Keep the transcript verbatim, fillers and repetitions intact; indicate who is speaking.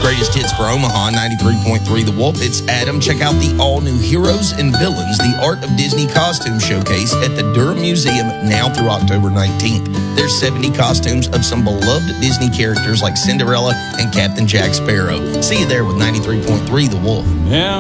Speaker 1: greatest hits for Omaha, ninety-three point three The Wolf. It's Adam. Check out the all-new Heroes and Villains, the Art of Disney Costume Showcase at the Durham Museum now through October nineteenth. There's seventy costumes of some beloved Disney characters like Cinderella and Captain Jack Sparrow. See you there with ninety-three point three The Wolf.
Speaker 2: Yeah.